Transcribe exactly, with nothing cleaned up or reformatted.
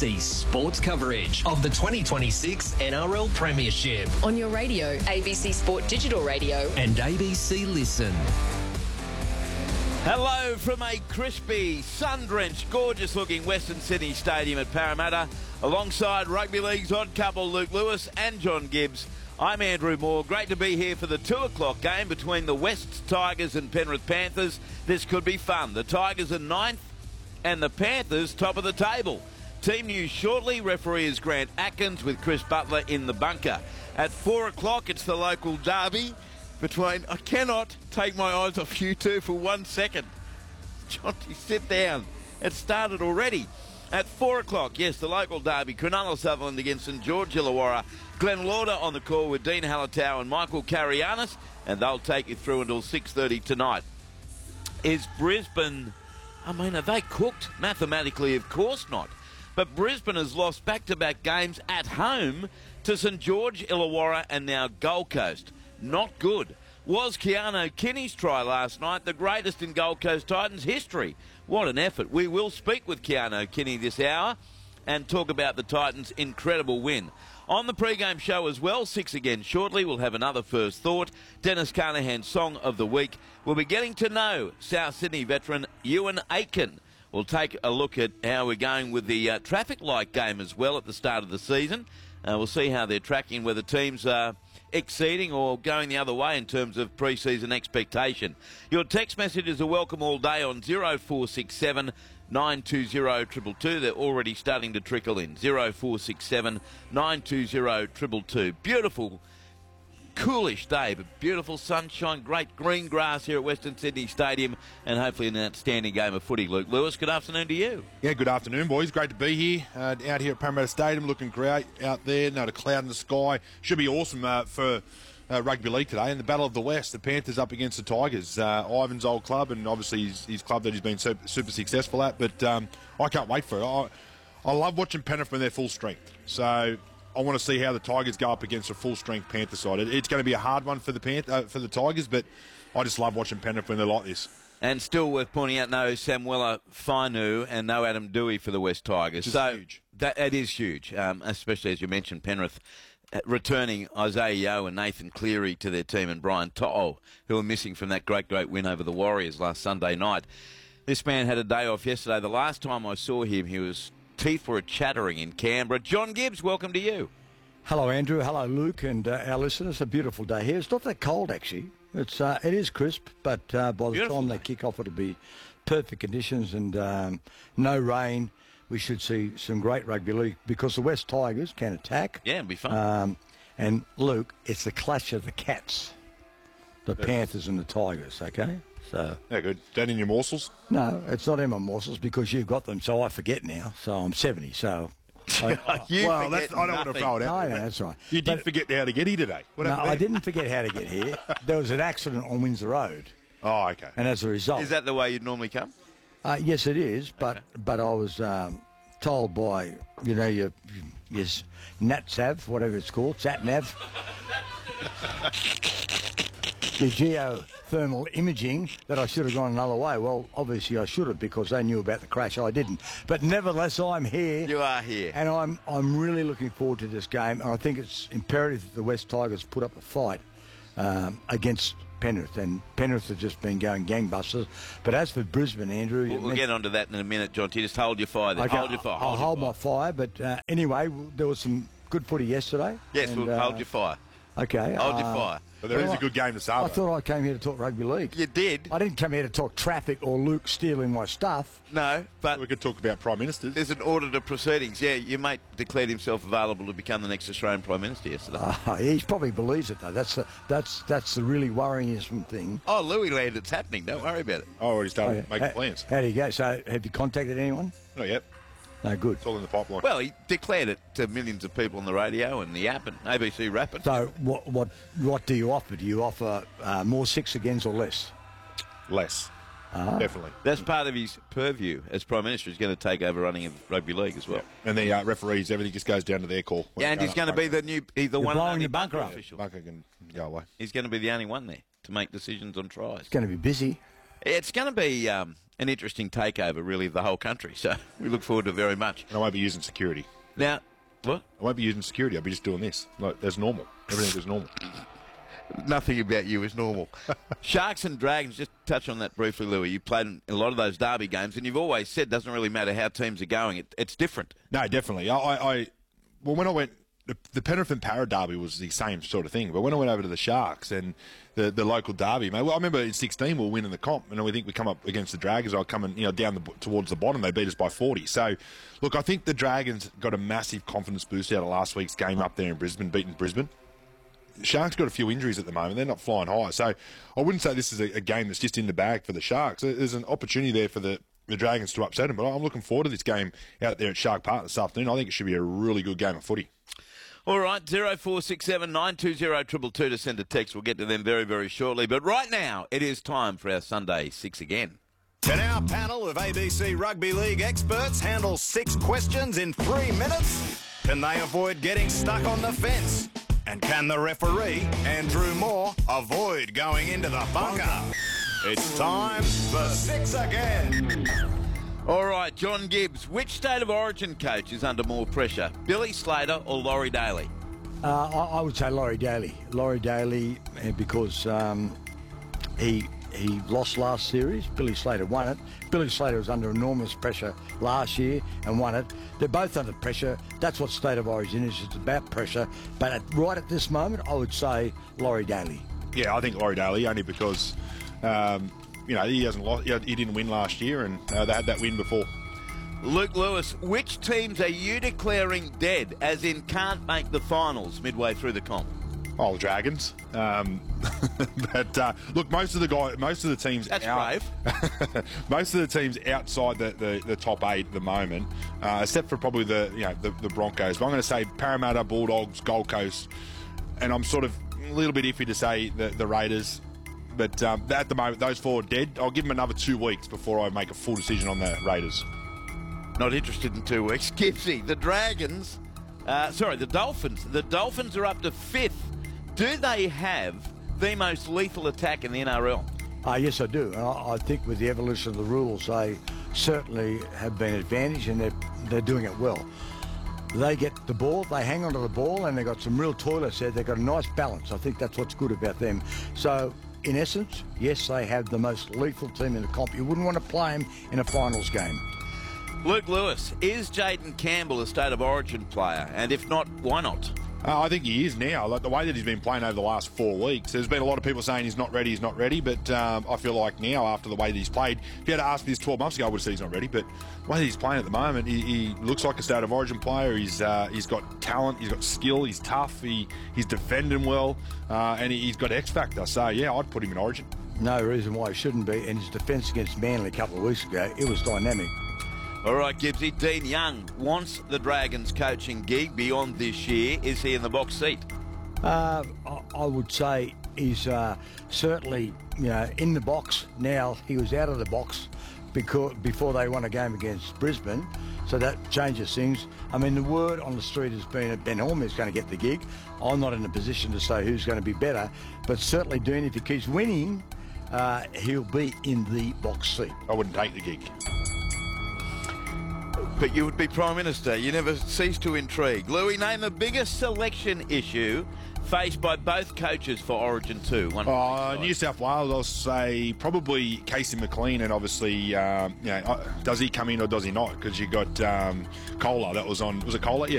C sports coverage of the twenty twenty-six N R L Premiership. On your radio, A B C Sport Digital Radio. And A B C Listen. Hello from a crispy, sun-drenched, gorgeous-looking Western Sydney Stadium at Parramatta. Alongside Rugby League's odd couple Luke Lewis and John Gibbs, I'm Andrew Moore. Great to be here for the two o'clock game between the West Tigers and Penrith Panthers. This could be fun. The Tigers are ninth and the Panthers top of the table. Team news shortly. Referee is Grant Atkins with Chris Butler in the bunker. At four o'clock, it's the local derby between... I cannot take my eyes off you two for one second. Jonty, sit down. It started already. At four o'clock, yes, the local derby, Cronulla Sutherland against St George Illawarra. Glenn Lauder on the call with Dean Hallertau and Michael Carianis, and they'll take you through until six thirty tonight. Is Brisbane... I mean, are they cooked? Mathematically, of course not. But Brisbane has lost back-to-back games at home to St George Illawarra and now Gold Coast. Not good. Was Keano Kinney's try last night the greatest in Gold Coast Titans history? What an effort. We will speak with Keano Kinney this hour and talk about the Titans' incredible win. On the pre-game show as well, six again shortly, we'll have another first thought. Dennis Carnahan's Song of the Week. We'll be getting to know South Sydney veteran Ewan Aitken. We'll take a look at how we're going with the uh, traffic light game as well at the start of the season. Uh, we'll see how they're tracking, whether teams are exceeding or going the other way in terms of pre-season expectation. Your text messages are welcome all day on zero four six seven nine two zero two two two. They're already starting to trickle in. zero four six seven nine two zero two two two. Beautiful, coolish day, but beautiful sunshine, great green grass here at Western Sydney Stadium, and hopefully an outstanding game of footy. Luke Lewis, good afternoon to you. Yeah, good afternoon, boys. Great to be here, uh, out here at Parramatta Stadium, looking great out there. Not a cloud in the sky. Should be awesome uh, for uh, Rugby League today. And the Battle of the West, the Panthers up against the Tigers. Uh, Ivan's old club, and obviously his, his club that he's been super, super successful at. But um, I can't wait for it. I, I love watching Penrith when they're full strength. So I want to see how the Tigers go up against a full-strength Panther side. It, it's going to be a hard one for the Panth- uh, for the Tigers, but I just love watching Penrith when they're like this. And still worth pointing out, no Samuela Fainu and no Adam Dewey for the West Tigers. Which is so huge. That, it is huge, um, especially as you mentioned, Penrith uh, returning Isaiah Yeo and Nathan Cleary to their team, and Brian To'o, who are missing from that great, great win over the Warriors last Sunday night. This man had a day off yesterday. The last time I saw him, he was teeth were chattering in Canberra. John Gibbs, welcome to you. Hello, Andrew. Hello, Luke, and uh, our listeners. A beautiful day here. It's not that cold, actually. It's uh, it is crisp, but uh, by the Beautiful time day. they kick off, it'll be perfect conditions and um, no rain. We should see some great rugby league because the West Tigers can attack. Yeah, it'll be fun. Um, and Luke, it's the clash of the cats, the Yeah. Panthers and the Tigers. Okay, so Yeah, good. Down in your morsels? no, it's not in my morsels because you've got them. So I forget now. So I'm seventy. So. I, You well, forget that's, I don't want to nothing. throw it out. no, there, no, that's right. You did But- forget how to get here today. What No, happened I there? didn't forget how to get here. There was an accident on Windsor Road, Oh, okay. and as a result, Is that the way you'd normally come? uh, yes, it is. But but I was um, told by you know your your NatSav, whatever it's called, SatNav, the geothermal imaging, that I should have gone another way. Well, obviously I should have because they knew about the crash. I didn't. But nevertheless, I'm here. You are here. And I'm I'm really looking forward to this game, and I think it's imperative that the West Tigers put up a fight um, against Penrith, and Penrith have just been going gangbusters. But as for Brisbane, Andrew, We'll, you we'll meant- get onto that in a minute, John. Just hold your fire there. Okay, Hold your fire. I'll your hold fire. my fire. But uh, anyway, w- there was some good footy yesterday. Yes, and, we'll uh, hold your fire. Okay, Hold your uh, fire. But there is well, a good game to I start. thought I came here to talk rugby league. You did. I didn't come here to talk traffic or Luke stealing my stuff. No, but We could talk about Prime Ministers. there's an order to proceedings. Yeah, your mate declared himself available to become the next Australian Prime Minister yesterday. Uh, he probably believes it though. That's the that's that's the really worrying thing. oh, Louis Land, it's happening. Don't worry about it. I already started Oh, yeah. making How- plans. How do you go? So, have you contacted anyone? Not yet. No, good. It's all in the pipeline. Well, he declared it to millions of people on the radio and the app and A B C Rapid. So, what what what do you offer? Do you offer uh, more six agains or less? Less. Ah. Definitely. That's part of his purview as Prime Minister. He's going to take over running of rugby league as well. And the uh, referees, everything just goes down to their call. Yeah, and he's going to be the new, he's the You're one and blowing only your bunker bunker up. official. Bunker can go away. He's going to be the only one there to make decisions on tries. It's going to be busy. It's going to be um, an interesting takeover, really, of the whole country. So we look forward to it very much. And I won't be using security. Now, what? I won't be using security. I'll be just doing this. Like, that's normal. Everything is normal. Nothing about you is normal. Sharks and Dragons, just touch on that briefly, Louis. You played in a lot of those derby games, and you've always said it doesn't really matter how teams are going. It, it's different. No, definitely. I, I, I well, when I went, the, the Penrith and Para derby was the same sort of thing. But when I went over to the Sharks and the, the local derby, mate, well, I remember in sixteen we were winning the comp, and we think we come up against the Dragons. I come and you know down the, towards the bottom, they beat us by forty. So, look, I think the Dragons got a massive confidence boost out of last week's game up there in Brisbane, beating Brisbane. Sharks got a few injuries at the moment. They're not flying high. So I wouldn't say this is a, a game that's just in the bag for the Sharks. There's an opportunity there for the, the Dragons to upset them. But I'm looking forward to this game out there at Shark Park this afternoon. I think it should be a really good game of footy. All right, zero four six seven nine two zero two two two to send a text. We'll get to them very, very shortly. But right now, it is time for our Sunday Six again. Can our panel of A B C Rugby League experts handle six questions in three minutes? Can they avoid getting stuck on the fence? And can the referee, Andrew Moore, avoid going into the bunker? It's time for Six again. All right, John Gibbs, which State of Origin coach is under more pressure, Billy Slater or Laurie Daly? Uh, I, I would say Laurie Daly. Laurie Daly, uh, because um, he he lost last series. Billy Slater won it. Billy Slater was under enormous pressure last year and won it. They're both under pressure. That's what State of Origin is. It's about pressure. But at, right at this moment, I would say Laurie Daly. Yeah, I think Laurie Daly, only because, um, you know, he hasn't lost. He didn't win last year, and uh, they had that win before. Luke Lewis, which teams are you declaring dead, as in can't make the finals midway through the comp? Oh, the Dragons. Um, but uh, look, most of the guy, most of the teams. That's out, brave. Most of the teams outside the, the, the top eight at the moment, uh, except for probably the you know the, the Broncos. But I'm going to say Parramatta, Bulldogs, Gold Coast, and I'm sort of a little bit iffy to say the, the Raiders. But um, at the moment, those four are dead. I'll give them another two weeks before I make a full decision on the Raiders. Not interested in two weeks. Gibbsy, the Dragons, uh, sorry, the Dolphins. The Dolphins are up to fifth. Do they have the most lethal attack in the N R L? Uh, yes, I do. I, I think with the evolution of the rules, they certainly have been advantaged, and they're, they're doing it well. They get the ball, they hang onto the ball, and they've got some real toilets there. They've got a nice balance. I think that's what's good about them. So, in essence, yes, they have the most lethal team in the comp. You wouldn't want to play them in a finals game. Luke Lewis, is Jayden Campbell a State of Origin player? And if not, why not? Uh, I think he is now. Like the way that he's been playing over the last four weeks, there's been a lot of people saying he's not ready, he's not ready. But um, I feel like now, after the way that he's played, if you had asked me this twelve months ago, I would have said he's not ready. But the way that he's playing at the moment, he, he looks like a State of Origin player. He's uh, he's got talent, he's got skill, he's tough, he he's defending well, uh, and he, he's got X factor. So yeah, I'd put him in Origin. No reason why he shouldn't be. And his defence against Manly a couple of weeks ago, it was dynamic. All right, Gibbsy, Dean Young wants the Dragons coaching gig beyond this year. Is he in the box seat? Uh, I, I would say he's uh, certainly, you know, in the box now. He was out of the box because before they won a game against Brisbane, so that changes things. I mean, the word on the street has been that Ben Holm is going to get the gig. I'm not in a position to say who's going to be better, but certainly, Dean, if he keeps winning, uh, he'll be in the box seat. I wouldn't take the gig. But you would be Prime Minister. You never cease to intrigue. Louis, name the biggest selection issue faced by both coaches for Origin two. One uh, New South Wales, I'll say probably Casey McLean, and obviously, um, you know, does he come in or does he not? Because you got um, Kohler, that was on, was it Kohler? Yeah.